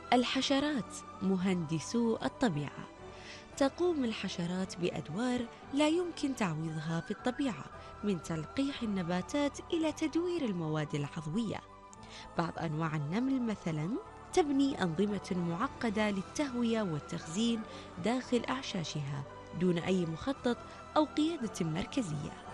الحشرات مهندسو الطبيعة. تقوم الحشرات بأدوار لا يمكن تعويضها في الطبيعة، من تلقيح النباتات إلى تدوير المواد العضوية. بعض أنواع النمل مثلا تبني أنظمة معقدة للتهوية والتخزين داخل أعشاشها دون أي مخطط أو قيادة مركزية.